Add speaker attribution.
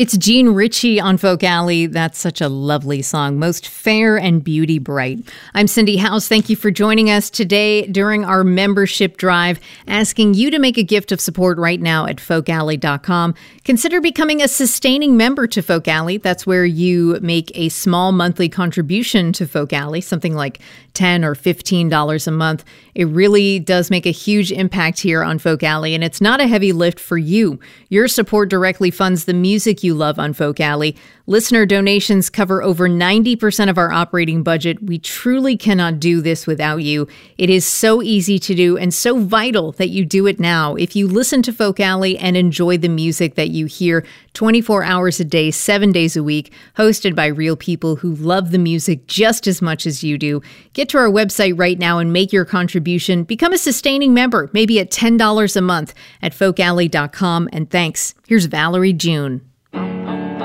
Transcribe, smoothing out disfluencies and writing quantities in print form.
Speaker 1: It's Jean Ritchie on Folk Alley. That's such a lovely song. Most fair and beauty bright. I'm Cindy House. Thank you for joining us today during our membership drive, asking you to make a gift of support right now at folkalley.com. Consider becoming a sustaining member to Folk Alley. That's where you make a small monthly contribution to Folk Alley, something like $10 or $15 a month. It really does make a huge impact here on Folk Alley, and it's not a heavy lift for you. Your support directly funds the music you love on Folk Alley. Listener donations cover over 90% of our operating budget. We truly cannot do this without you. It is so easy to do and so vital that you do it now. If you listen to Folk Alley and enjoy the music that you hear 24 hours a day, 7 days a week, hosted by real people who love the music just as much as you do, get to our website right now and make your contribution. Become a sustaining member, maybe at $10 a month at folkalley.com. And thanks. Here's Valerie June.